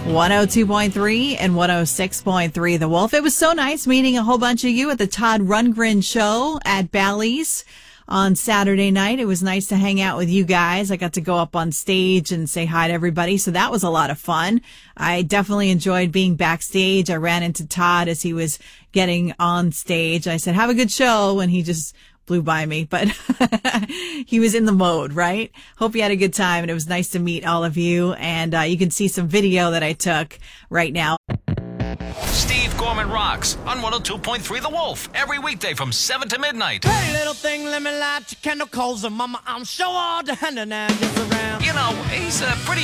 102.3 and 106.3 The Wolf. It was so nice meeting a whole bunch of you at the Todd Rundgren show at Bally's on Saturday night. It was nice to hang out with you guys. I got to go up on stage and say hi to everybody, so that was a lot of fun. I definitely enjoyed being backstage. I ran into Todd as he was getting on stage. I said, "Have a good show," and he just blew by me, but he was in the mode, right? Hope you had a good time, and it was nice to meet all of you. And you can see some video that I took right now. Steve Gorman Rocks on 102.3 The Wolf every weekday from 7 to midnight. Hey, little thing, let me light your candle, 'cause mama, I'm sure all the hand and just around. You know, he's a pretty